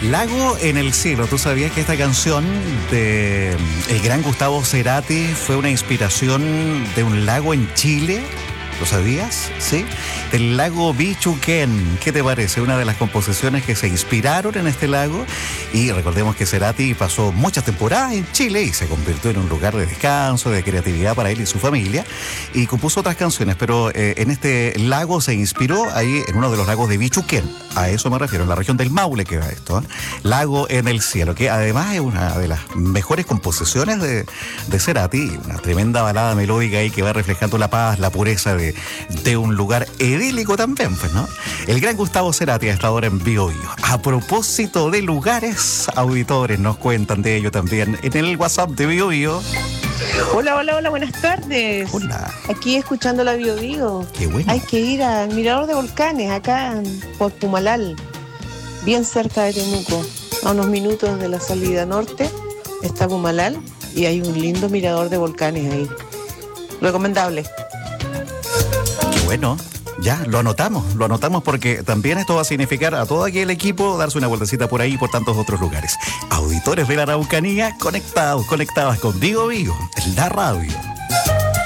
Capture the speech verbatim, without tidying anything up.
Lago en el cielo. ¿Tú sabías que esta canción de el gran Gustavo Cerati fue una inspiración de un lago en Chile? ¿Lo sabías? ¿Sí? Del lago Bichuquén. ¿Qué te parece? Una de las composiciones que se inspiraron en este lago. Y recordemos que Cerati pasó muchas temporadas en Chile y se convirtió en un lugar de descanso, de creatividad para él y su familia. Y compuso otras canciones, pero eh, en este lago se inspiró ahí en uno de los lagos de Bichuquén. A eso me refiero, en la región del Maule queda esto, ¿eh? Lago en el cielo, que además es una de las mejores composiciones de, de Cerati. Una tremenda balada melódica ahí que va reflejando la paz, la pureza de de un lugar idílico también, pues, ¿no? El gran Gustavo Cerati a esta hora en Bio Bio. A propósito de lugares, auditores nos cuentan de ello también en el WhatsApp de Bio Bio. Hola, hola, hola, buenas tardes. Hola. Aquí escuchando la Bio Bio. Qué bueno. Hay que ir al Mirador de Volcanes, acá por Pumalal, bien cerca de Temuco. A unos minutos de la salida norte está Pumalal y hay un lindo mirador de volcanes ahí. Recomendable. Bueno, ya, lo anotamos, lo anotamos porque también esto va a significar a todo aquel equipo darse una vueltecita por ahí y por tantos otros lugares. Auditores de la Araucanía, conectados, conectadas con Vigo Vigo, la radio.